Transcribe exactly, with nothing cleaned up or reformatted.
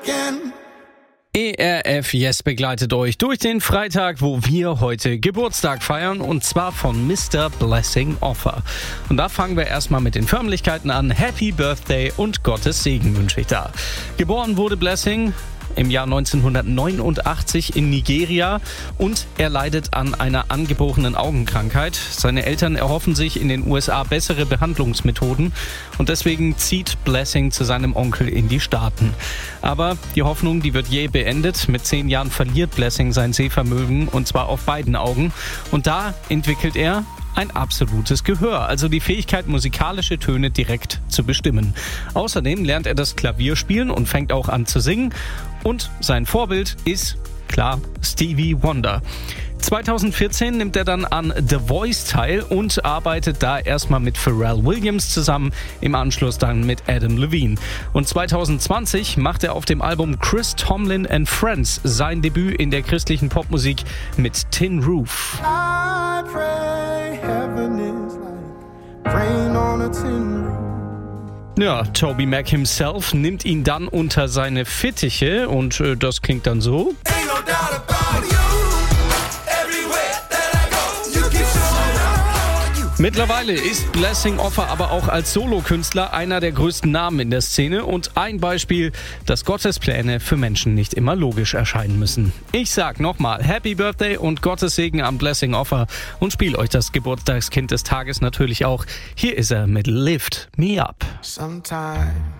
again. E R F Yes begleitet euch durch den Freitag, wo wir heute Geburtstag feiern, und zwar von Mister Blessing Offor. Und da fangen wir erstmal mit den Förmlichkeiten an. Happy Birthday und Gottes Segen wünsche ich da. Geboren wurde Blessing im Jahr neunzehnhundertneunundachtzig in Nigeria und er leidet an einer angeborenen Augenkrankheit. Seine Eltern erhoffen sich in den U S A bessere Behandlungsmethoden und deswegen zieht Blessing zu seinem Onkel in die Staaten. Aber die Hoffnung, die wird jäh beendet. Mit zehn Jahren verliert Blessing sein Sehvermögen, und zwar auf beiden Augen. Und da entwickelt er ein absolutes Gehör, also die Fähigkeit, musikalische Töne direkt zu bestimmen. Außerdem lernt er das Klavier spielen und fängt auch an zu singen. Und sein Vorbild ist, klar, Stevie Wonder. zweitausendvierzehn nimmt er dann an The Voice teil und arbeitet da erstmal mit Pharrell Williams zusammen, im Anschluss dann mit Adam Levine. Und zweitausendzwanzig macht er auf dem Album Chris Tomlin and Friends sein Debüt in der christlichen Popmusik mit Tin Roof. I pray heaven is like rain on a tin roof. Ja, Toby Mac himself nimmt ihn dann unter seine Fittiche und äh, das klingt dann so. Ain't no doubt about you. Everywhere that I go, you keep showing up. Mittlerweile ist Blessing Offor aber auch als Solokünstler einer der größten Namen in der Szene und ein Beispiel, dass Gottes Pläne für Menschen nicht immer logisch erscheinen müssen. Ich sag nochmal Happy Birthday und Gottes Segen an Blessing Offor und spiel euch das Geburtstagskind des Tages natürlich auch. Hier ist er mit Lift Me Up. Sometimes